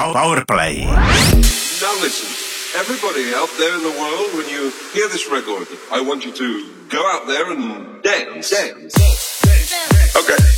Powerplay. Now listen, everybody out there in the world, when you hear this record, I want you to go out there and dance. Okay.